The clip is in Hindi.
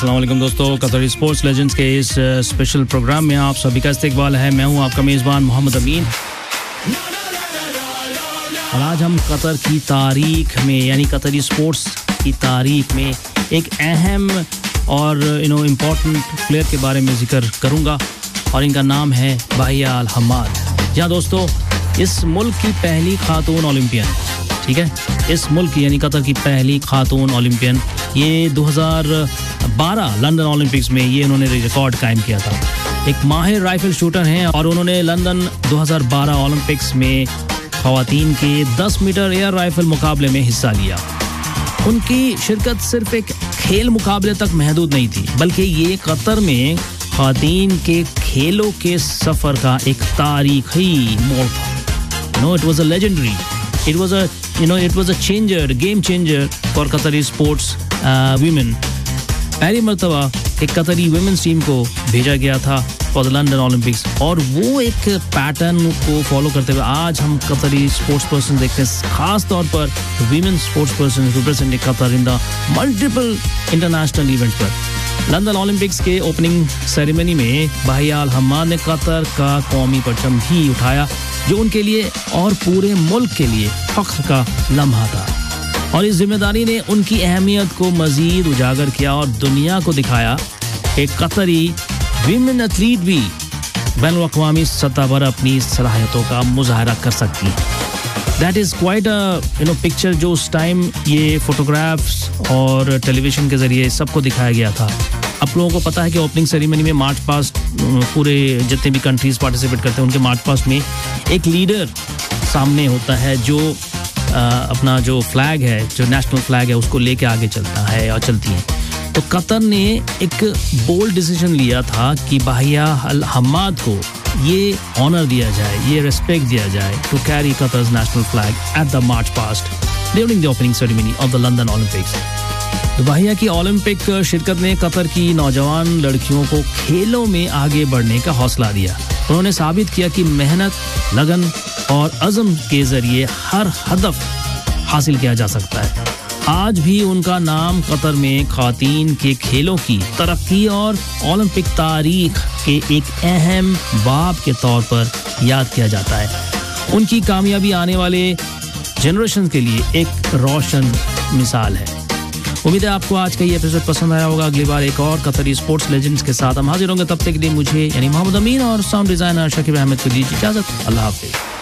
अस्सलाम वालेकुम दोस्तों, कतर स्पोर्ट्स लेजेंड्स के इस स्पेशल प्रोग्राम में आप सभी का इस्तकबाल है। मैं हूं आपका मेज़बान मोहम्मद अमीन और आज हम कतर की तारीख में यानी कतरी स्पोर्ट्स की तारीख में एक अहम और इम्पोर्टेंट प्लेयर के बारे में जिक्र करूंगा और इनका नाम है बाहिया अल हम्माद। जहाँ दोस्तों इस मुल्क की पहली खातून ओलंपियन, ठीक है, इस मुल्क की यानी कतर की पहली खातून ओलंपियन, ये 2012 लंदन ओलंपिक्स में ये उन्होंने रिकॉर्ड कायम किया था। एक माहिर राइफल शूटर हैं और उन्होंने लंदन 2012 ओलंपिक्स में ख़वातीन के 10 मीटर एयर राइफल मुकाबले में हिस्सा लिया। उनकी शिरकत सिर्फ एक खेल मुकाबले तक महदूद नहीं थी, बल्कि ये कतर में ख़वातीन के खेलों के सफ़र का एक तारीखी मोड़ था। It was a legendary, it was a changer, game changer for Qatari sports women. पहली मर्तबा एक कतरी वुमेन्स टीम को भेजा गया था फॉर द लंदन ओलंपिक्स और वो एक पैटर्न को फॉलो करते हुए आज हम कतरी स्पोर्ट्स पर्सन देखते हैं, खास तौर पर women sports person representing Qatar in the multiple international event पर। लंदन ओलंपिक्स के ओपनिंग सेरेमनी में बाहिया अल हम्माद ने कतर का कौमी परचम भी उठाया, जो उनके लिए और पूरे मुल्क के लिए फख्र का लम्हा था। और इस जिम्मेदारी ने उनकी अहमियत को मजीद उजागर किया और दुनिया को दिखाया कि कतरी विमेन एथलीट भी बैनुल-अक़वामी सतह पर अपनी सलाहियतों का मुजाहरा कर सकती हैं। That is quite a picture जो उस टाइम ये फोटोग्राफ्स और टेलीविज़न के ज़रिए सबको दिखाया गया था। आप लोगों को पता है कि ओपनिंग सेरेमनी में मार्च पास्ट पूरे जितने भी कंट्रीज़ पार्टिसिपेट करते हैं उनके मार्च पास्ट में एक लीडर सामने होता है जो अपना जो फ्लैग है, जो नेशनल फ्लैग है, उसको लेके आगे चलता है और चलती है। तो कतर ने एक बोल्ड डिसीजन लिया था कि बाहिया अल हम्माद को ये ऑनर दिया जाए, ये रिस्पेक्ट दिया जाए to carry Qatar's national flag at the march past during the opening ceremony of the London Olympics. तो बाहिया की ओलंपिक शिरकत ने कतर की नौजवान लड़कियों को खेलों में आगे बढ़ने का हौसला दिया। उन्होंने साबित किया कि मेहनत, लगन और अज़म के जरिए हर हदफ हासिल किया जा सकता है। आज भी उनका नाम कतर में ख़वातीन के खेलों की तरक्की और ओलंपिक तारीख के एक अहम बाब के तौर पर याद किया जाता है। उनकी कामयाबी आने वाले जनरेशन के लिए एक रोशन मिसाल है। उम्मीद है आपको आज का ये एपिसोड पसंद आया होगा। अगली बार एक और कतरी स्पोर्ट्स लेजेंड्स के साथ हम हाजिर होंगे। तब तक के लिए मुझे यानी मोहम्मद अमीन और साउंड डिजाइनर शकीब अहमद को दीजिए इजाजत। अल्लाह हाफिज़।